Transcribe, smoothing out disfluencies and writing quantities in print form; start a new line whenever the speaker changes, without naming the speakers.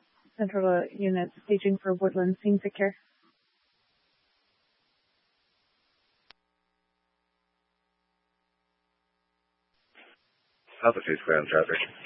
Central unit staging for Woodland. Scene secure.
Alpha 2 square on traffic.